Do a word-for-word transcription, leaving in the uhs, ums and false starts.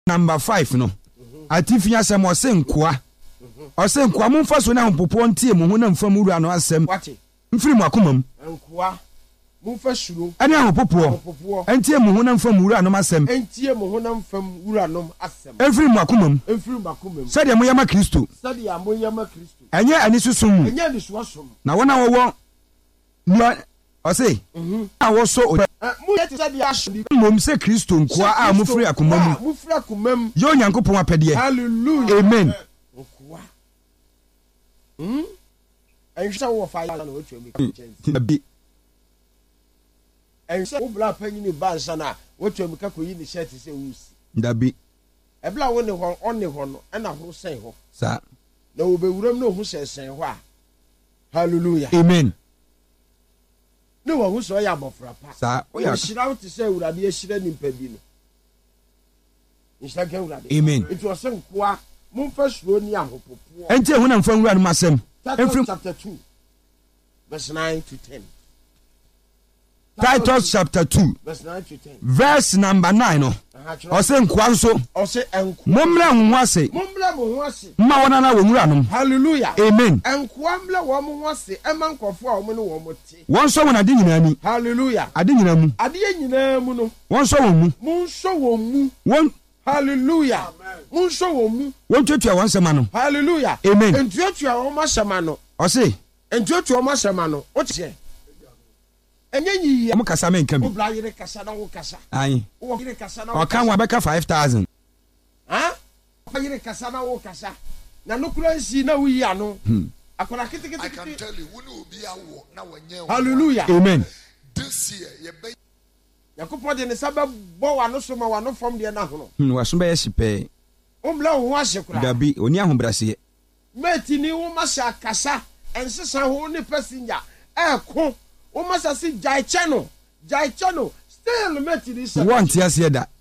number five no atifia asem ose nkoa ose nkoa momfa so na hompopo ntie mo ho na mfam wura no asem mfiri mu akomam nkoa momfa suro ani ahopopo entie mo ho na mfam wura no asem entie mo ho na mfam wura no asem mfiri mu akomam mfiri mu akomam sade mo yama Kristo sade mo yama Kristo enye ani susum enye ani suasom na wona wo wo ose a wo so mu yeti sade ashudi mom se Kristo nkoa a mo firi akomam mo firi akomam yo nyankopon apede hallelujah amen nkoa hm enhwesa wo fa ya na wo twemi ka bi enhwesa wo bla panyini bansa na wo twemi ka koyi ni shirt se wusi ndabi ebla wo ne ho onne ho no na horo sen ho sa na wo bewuram na ho sen ho a hallelujah amen no wo so ya bofra pa sa o ya shira wo te se urade ashira nimpa bi no nshaka urade amen it was nkoa momfa suro ni ahopopo entie ho na mfa wura no asem Titus chapter two verse nine to ten Titus chapter two verse nine to ten verse number nine no ose nkoa nso ose enko momra ho ase momra ho ase ma wona na wura no hallelujah amen enkoa mla wo mo ase ema nkofo a wo ne wo mo te won so wona de nyina ni hallelujah ade nyina mu ade nyina mu no won so won mu mun so won mu won hallelujah mun so won mu won tuatua won sema no hallelujah amen entuatua won ma sema no ose entuatua won ma sema no o tie enye yi am kasa men kan bi o bla yire kasa na wo kasa ai wo yire kasa na o kan wa beka five thousand ha o yire kasa na wo kasa na no kura nsi na wo yi ano akora kitikiti I can tell you when you be awo na wanye hallelujah amen this year ye be yakopɔ de ne sabe bo wa no so ma wa no fom de na hono hm wa so be yesipe o bla ho ahye kura dabi oni ahobrase meti ni wo ma sha kasa ensesa ho ne passenger e ko o ma sa si jai channel jai channel still meti ni sa won tia se da